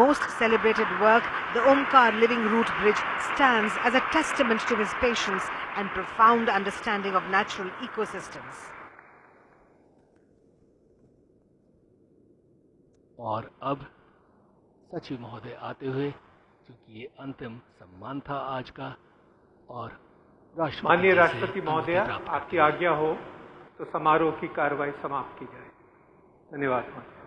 most celebrated work, the Omkar Living Root Bridge, stands as a testament to his patience and profound understanding of natural ecosystems. और अब सचिव महोदय आते हुए, क्योंकि ये अंतिम सम्मान था आज का, और माननीय राष्ट्रपति महोदय, आपकी आज्ञा हो तो समारोह की कार्रवाई समाप्त की जाए। धन्यवाद।